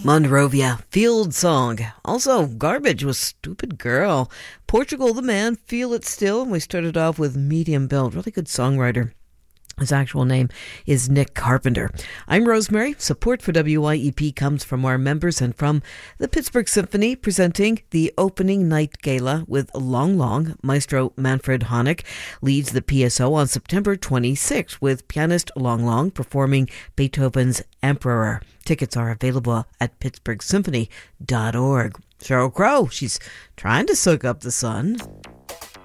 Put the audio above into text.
Monrovia, Field Song. Also, Garbage was Stupid Girl. Portugal the Man, Feel It Still. And we started off with Medium Build. Really good songwriter. His actual name is Nick Carpenter. I'm Rosemary. Support for WYEP comes from our members and from the Pittsburgh Symphony, presenting the opening night gala with Long Long. Maestro Manfred Honeck leads the PSO on September 26th with pianist Long Long performing Beethoven's Emperor. Tickets are available at pittsburghsymphony.org. Sheryl Crow, she's trying to soak up the sun.